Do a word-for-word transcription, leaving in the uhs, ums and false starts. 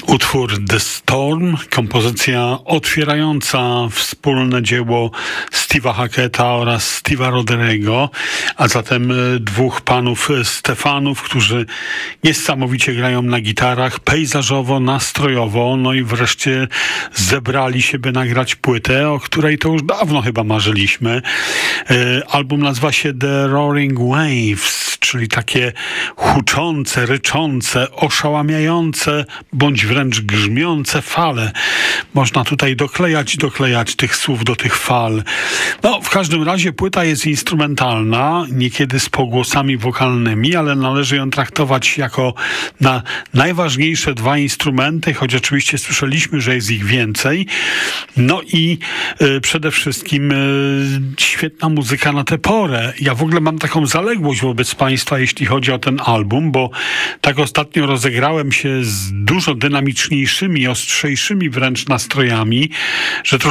Utwór The Storm, kompozycja otwierająca wspólne dzieło Steve'a Hacketta oraz Steve'a Roderego, a zatem dwóch panów Stefanów, którzy niesamowicie grają na gitarach, pejzażowo, nastrojowo, no i wreszcie zebrali się, by nagrać płytę, o której to już dawno chyba marzyliśmy. Album nazywa się The Roaring Waves, czyli takie huczące, ryczące, oszałamiające, bądź wręcz grzmiące fale. Można tutaj doklejać, doklejać tych słów do tych fal. No, w każdym razie płyta jest instrumentalna, niekiedy z pogłosami wokalnymi, ale należy ją traktować jako na najważniejsze dwa instrumenty, choć oczywiście słyszeliśmy, że jest ich więcej. No i y, przede wszystkim y, świetna muzyka na tę porę. Ja w ogóle mam taką zaległość wobec Państwa, jeśli chodzi o ten album, bo tak ostatnio rozegrałem się z dużo dynamiczniejszymi, ostrzejszymi wręcz nastrojami, że troszkę